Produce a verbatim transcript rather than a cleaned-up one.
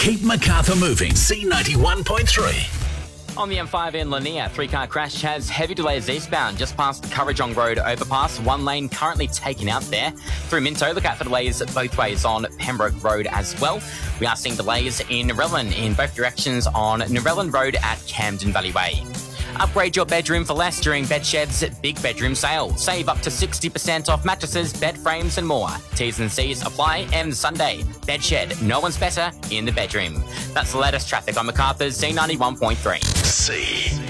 Keep Macarthur moving. C ninety-one point three. On the M five in Lanier, three-car crash has heavy delays eastbound just past Currajong Road overpass. One lane currently taken out there. Through Minto, look out for delays both ways on Pembroke Road as well. We are seeing delays in Narellan in both directions on Narellan Road at Camden Valley Way. Upgrade your bedroom for less during Bedshed's Big Bedroom Sale. Save up to sixty percent off mattresses, bed frames and more. T's and C's apply. Ends Sunday. Bedshed, no one's better in the bedroom. That's the latest traffic on Macarthur's C ninety-one point three. C.